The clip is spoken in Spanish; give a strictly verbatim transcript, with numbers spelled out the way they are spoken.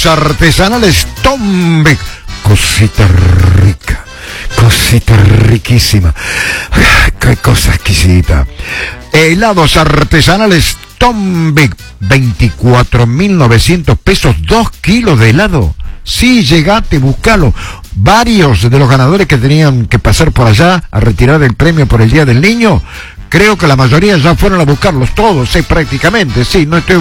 Artesanales Tombic, cosita rica, cosita riquísima, qué cosa exquisita. Helados artesanales Tombic, veinticuatro mil novecientos pesos, dos kilos de helado. Sí, llegate, buscalo. Varios de los ganadores que tenían que pasar por allá a retirar el premio por el Día del Niño, creo que la mayoría ya fueron a buscarlos todos, eh, prácticamente, sí, no estoy